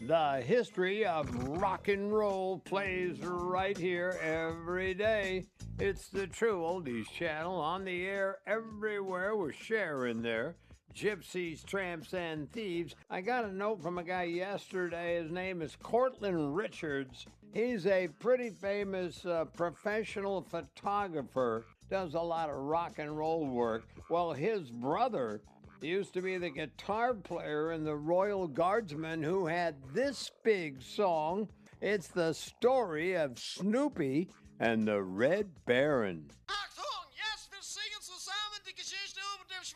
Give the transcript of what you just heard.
The history of rock and roll plays right here every day. It's the True Oldies channel on the air everywhere. We're sharing there. Gypsies, Tramps, and Thieves. I got a note from a guy yesterday. His name is Cortland Richards. He's a pretty famous professional photographer, does a lot of rock and roll work. Well, his brother used to be the guitar player in the Royal Guardsmen who had this big song. It's the story of Snoopy and the Red Baron. Axel!